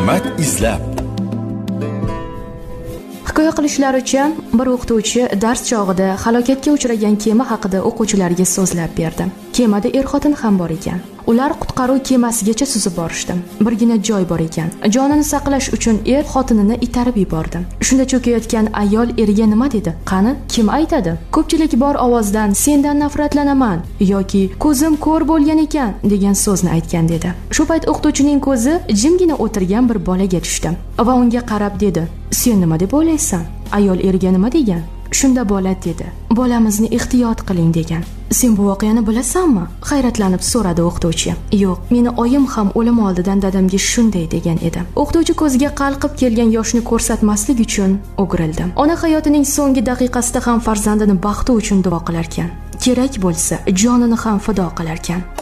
hikmat izlab. Hikoya qilishlaricha, bir o'qituvchi dars chog'ida halokatga uchragan kema haqida o'quvchilarga so'zlab berdi. Kemada er-xotin ham bor ekan. Ular qutqaruv kemasigacha suzib borishdi. Birgina joy bor ekan. Jonini saqlash uchun er xotinini itarib yubordi. Shunda cho'kayotgan ayol eriga nima dedi? Qani, kim aytadi? Ko'pchilik bor ovozdan sendan nafratlanaman yoki ko'zim ko'r bo'lgan ekan degan so'zni aytgan dedi. Shu payt o'qituvchining ko'zi jimgina o'tirgan bir bolaga tushdi va unga qarab dedi: "Sen nima deb o'ylaysan?" Ayol eriga nima degan? Shunda bola dedi: "Bolamizni ehtiyot qiling" degan. "Sen bu voqeani bilasanmi?" hayratlanib so'radi o'qituvchi. "Yo'q, meni oyim ham o'lim oldidan dadamga shunday degan edi." O'qituvchi ko'ziga qalqib kelgan yoshni ko'rsatmaslik uchun o'girildi. Ona hayotining so'nggi daqiqasida ham farzandini baxti uchun duo qilar ekan. Kerak bo'lsa, jonini ham fido qilar ekan.